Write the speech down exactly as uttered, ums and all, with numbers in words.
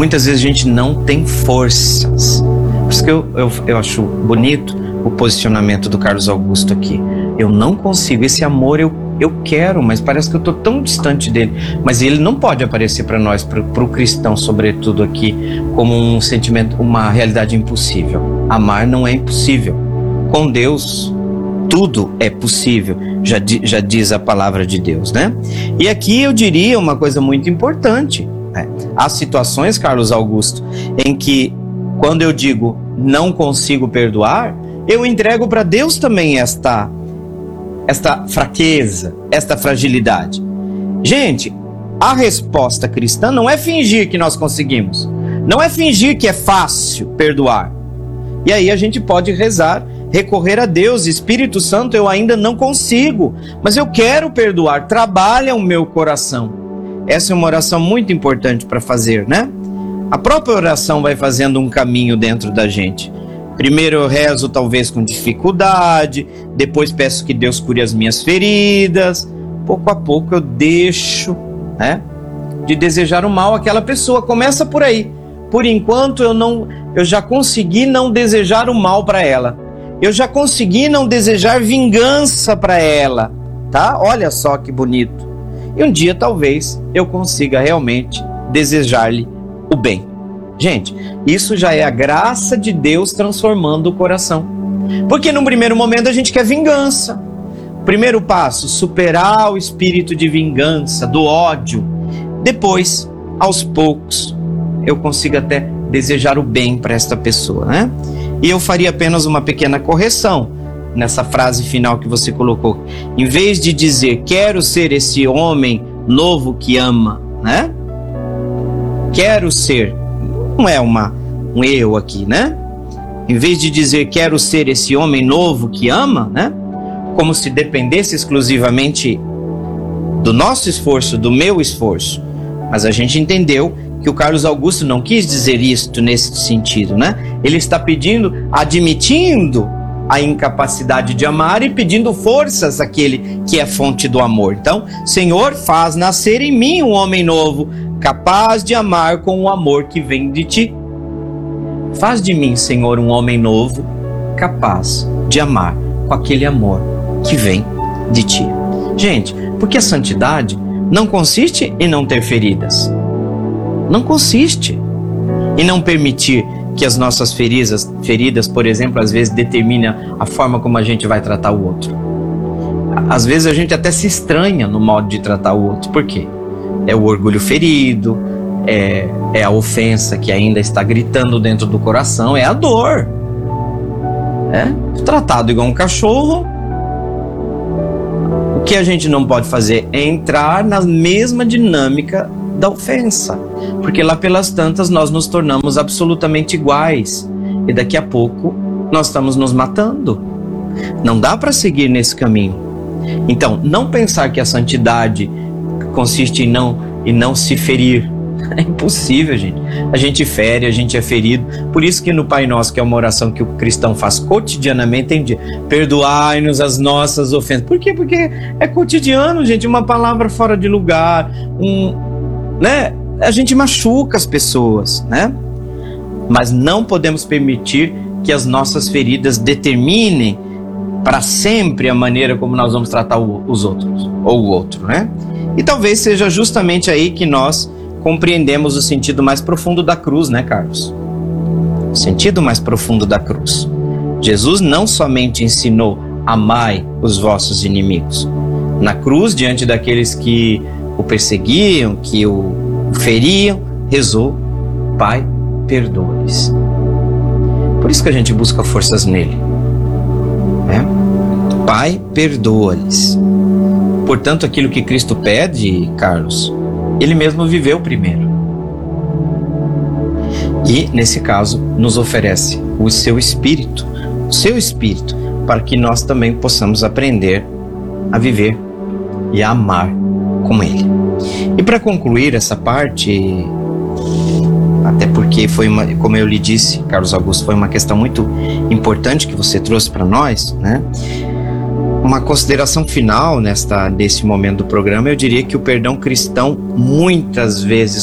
muitas vezes a gente não tem forças. Por isso que eu, eu, eu acho bonito o posicionamento do Carlos Augusto aqui. Eu não consigo, esse amor eu, eu quero, mas parece que eu estou tão distante dele. Mas ele não pode aparecer para nós, para o cristão sobretudo aqui, como um sentimento, uma realidade impossível. Amar não é impossível. Com Deus, tudo é possível, já, já diz a palavra de Deus, né? E aqui eu diria uma coisa muito importante, né? Há situações, Carlos Augusto, em que quando eu digo não consigo perdoar, eu entrego para Deus também esta, esta fraqueza, esta fragilidade. Gente, a resposta cristã não é fingir que nós conseguimos, não é fingir que é fácil perdoar. E aí a gente pode rezar, recorrer a Deus, Espírito Santo, eu ainda não consigo, mas eu quero perdoar, trabalha o meu coração. Essa é uma oração muito importante para fazer, né? A própria oração vai fazendo um caminho dentro da gente. Primeiro eu rezo talvez com dificuldade, depois peço que Deus cure as minhas feridas, pouco a pouco eu deixo, né, de desejar o mal àquela pessoa. Começa por aí. Por enquanto eu, não, eu já consegui não desejar o mal para ela. Eu já consegui não desejar vingança para ela, tá? Olha só que bonito. E um dia talvez eu consiga realmente desejar-lhe o bem. Gente, isso já é a graça de Deus transformando o coração. Porque no primeiro momento a gente quer vingança. Primeiro passo, superar o espírito de vingança, do ódio. Depois, aos poucos, eu consigo até desejar o bem para esta pessoa, né? E eu faria apenas uma pequena correção nessa frase final que você colocou. Em vez de dizer, quero ser esse homem novo que ama, né? Quero ser, não é uma, um eu aqui, né? Em vez de dizer, quero ser esse homem novo que ama, né? Como se dependesse exclusivamente do nosso esforço, do meu esforço. Mas a gente entendeu que o Carlos Augusto não quis dizer isto nesse sentido, né? Ele está pedindo, admitindo a incapacidade de amar e pedindo forças àquele que é fonte do amor. Então, Senhor, faz nascer em mim um homem novo, capaz de amar com o amor que vem de ti. Faz de mim, Senhor, um homem novo, capaz de amar com aquele amor que vem de ti. Gente, porque a santidade não consiste em não ter feridas. Não consiste em não permitir que as nossas feridas, feridas, por exemplo, às vezes determinem a forma como a gente vai tratar o outro. Às vezes a gente até se estranha no modo de tratar o outro. Por quê? É o orgulho ferido, é, é a ofensa que ainda está gritando dentro do coração, é a dor. É tratado igual um cachorro. O que a gente não pode fazer é entrar na mesma dinâmica da ofensa, porque lá pelas tantas nós nos tornamos absolutamente iguais e daqui a pouco nós estamos nos matando. Não dá para seguir nesse caminho. Então, não pensar que a santidade consiste em não, em não se ferir. É impossível, gente. A gente fere, a gente é ferido. Por isso que no Pai Nosso, que é uma oração que o cristão faz cotidianamente, tem de perdoai-nos as nossas ofensas. Por quê? Porque é cotidiano, gente. Uma palavra fora de lugar, um, né? A gente machuca as pessoas, né? Mas não podemos permitir que as nossas feridas determinem para sempre a maneira como nós vamos tratar o, os outros, ou o outro, né? E talvez seja justamente aí que nós compreendemos o sentido mais profundo da cruz, né, Carlos? O sentido mais profundo da cruz. Jesus não somente ensinou, amai os vossos inimigos. Na cruz, diante daqueles que o perseguiam, que o feriam, rezou, Pai, perdoa-lhes. Por isso que a gente busca forças nele, né? Pai, perdoa-lhes. Portanto, aquilo que Cristo pede, Carlos, ele mesmo viveu primeiro. E, nesse caso, nos oferece o seu Espírito, o seu Espírito, para que nós também possamos aprender a viver e a amar com ele. E para concluir essa parte, até porque foi uma, como eu lhe disse, Carlos Augusto, foi uma questão muito importante que você trouxe para nós, né? Uma consideração final nesta, nesse momento do programa, eu diria que o perdão cristão muitas vezes